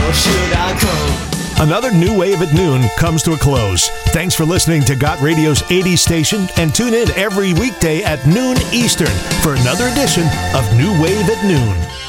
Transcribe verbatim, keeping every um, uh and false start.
How should I go? Another New Wave at Noon comes to a close. Thanks for listening to Got Radio's eighties station, and tune in every weekday at noon Eastern for another edition of New Wave at Noon.